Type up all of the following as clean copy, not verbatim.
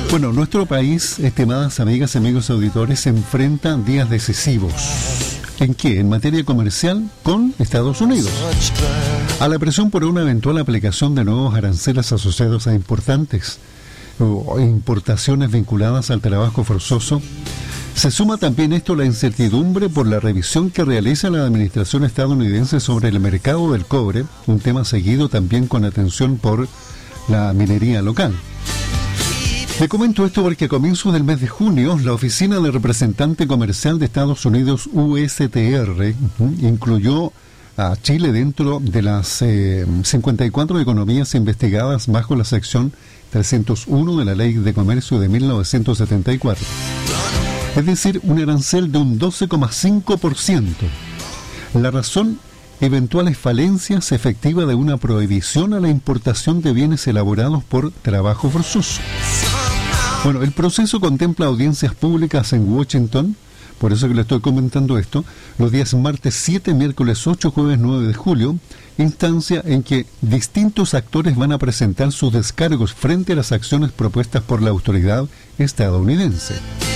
Bueno, nuestro país, estimadas amigas y amigos auditores, se enfrenta días decisivos. ¿En qué? En materia comercial con Estados Unidos. A la presión por una eventual aplicación de nuevos aranceles asociados a importaciones vinculadas al trabajo forzoso, se suma también esto la incertidumbre por la revisión que realiza la administración estadounidense sobre el mercado del cobre, un tema seguido también con atención por la minería local. Le comento esto porque a comienzos del mes de junio, la Oficina del Representante Comercial de Estados Unidos, USTR, incluyó a Chile dentro de las 54 economías investigadas bajo la sección 301 de la Ley de Comercio de 1974. Es decir, un arancel de un 12,5%. La razón, eventuales falencias efectivas de una prohibición a la importación de bienes elaborados por trabajo forzoso. Bueno, el proceso contempla audiencias públicas en Washington, por eso que le estoy comentando esto, los días martes 7, miércoles 8, jueves 9 de julio, instancia en que distintos actores van a presentar sus descargos frente a las acciones propuestas por la autoridad estadounidense.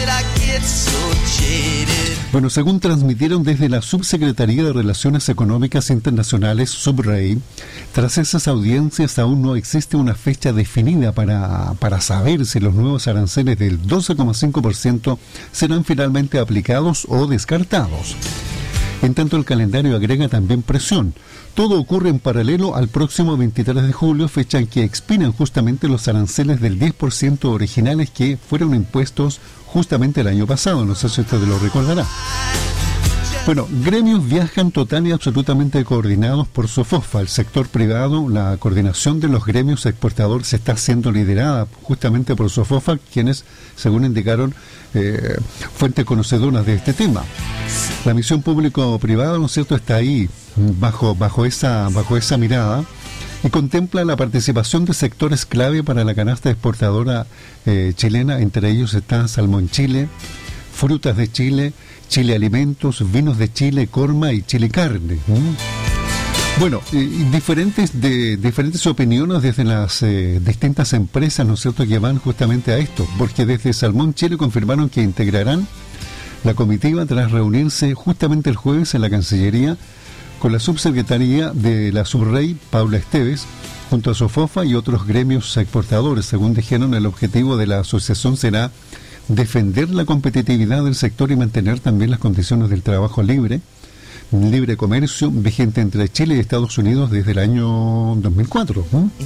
Bueno, según transmitieron desde la Subsecretaría de Relaciones Económicas Internacionales, SUBREI, tras esas audiencias aún no existe una fecha definida para saber si los nuevos aranceles del 12,5% serán finalmente aplicados o descartados. En tanto, el calendario agrega también presión. Todo ocurre en paralelo al próximo 23 de julio, fecha en que expiran justamente los aranceles del 10% originales que fueron impuestos justamente el año pasado. No sé si usted lo recordará. Bueno, gremios viajan total y absolutamente coordinados por SOFOFA. El sector privado, la coordinación de los gremios exportadores está siendo liderada justamente por SOFOFA, quienes, según indicaron, fuentes conocedoras de este tema. La misión público-privada, ¿no es cierto?, está ahí bajo esa mirada y contempla la participación de sectores clave para la canasta exportadora chilena. Entre ellos está Salmón Chile, Frutas de Chile, Chile Alimentos, Vinos de Chile, Corma y Chile Carne. Bueno, diferentes opiniones desde las distintas empresas, ¿no es cierto?, que van justamente a esto, porque desde Salmón Chile confirmaron que integrarán la comitiva tras reunirse justamente el jueves en la Cancillería con la subsecretaría de la SUBREI, Paula Esteves, junto a SOFOFA y otros gremios exportadores. Según dijeron, el objetivo de la asociación será defender la competitividad del sector y mantener también las condiciones del trabajo libre comercio vigente entre Chile y Estados Unidos desde el año 2004.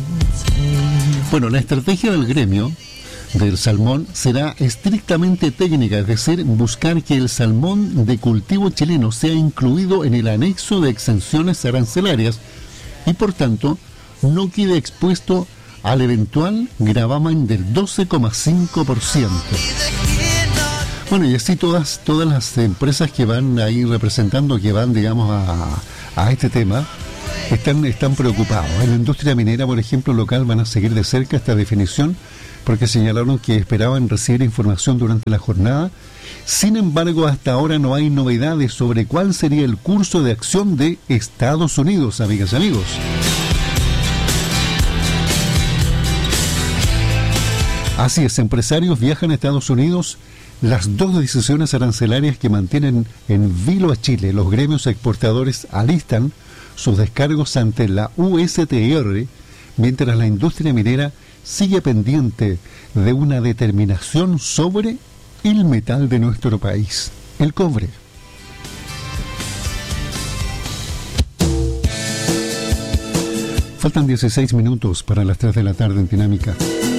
Bueno, la estrategia del gremio del salmón será estrictamente técnica, es decir, buscar que el salmón de cultivo chileno sea incluido en el anexo de exenciones arancelarias y, por tanto, no quede expuesto al eventual gravamen del 12,5%. Bueno, y así todas las empresas que van ahí representando, que van, digamos, a este tema, están preocupados. En la industria minera, por ejemplo, local, van a seguir de cerca esta definición, porque señalaron que esperaban recibir información durante la jornada. Sin embargo, hasta ahora no hay novedades sobre cuál sería el curso de acción de Estados Unidos, amigas y amigos. Así es, empresarios viajan a Estados Unidos. Las dos decisiones arancelarias que mantienen en vilo a Chile, los gremios exportadores alistan sus descargos ante la USTR, mientras la industria minera sigue pendiente de una determinación sobre el metal de nuestro país, el cobre. Faltan 16 minutos para las 3 de la tarde en Dinámica.